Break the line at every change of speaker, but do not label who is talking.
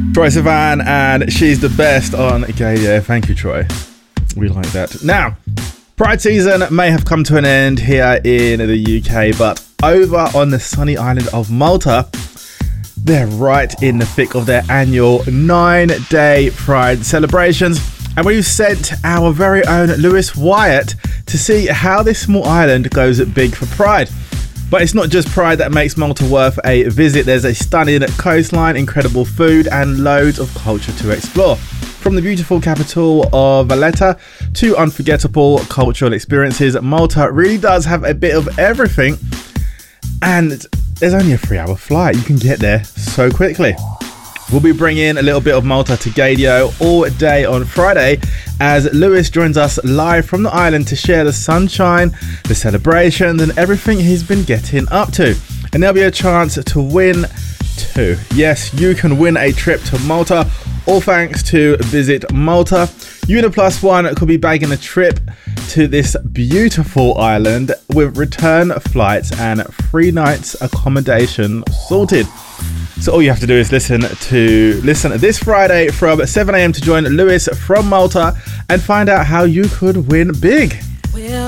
Troye Sivan, and She's the Best on Gaydio. Thank you, Troy. We like that. Now, Pride season may have come to an end here in the UK, but over on the sunny island of Malta, they're right in the thick of their annual 9-day Pride celebrations. And we've sent our very own Lewis Wyatt to see how this small island goes big for Pride. But it's not just Pride that makes Malta worth a visit. There's a stunning coastline, incredible food, and loads of culture to explore. From the beautiful capital of Valletta to unforgettable cultural experiences, Malta really does have a bit of everything. And there's only a 3-hour flight. You can get there so quickly. We'll be bringing a little bit of Malta to Gaydio all day on Friday as Lewis joins us live from the island to share the sunshine, the celebrations, and everything he's been getting up to. And there'll be a chance to win too. Yes, you can win a trip to Malta, all thanks to Visit Malta. You and a +1 could be bagging a trip to this beautiful island with return flights and 3 nights accommodation sorted. So all you have to do is listen this Friday from 7 a.m. to join Lewis from Malta and find out how you could win big.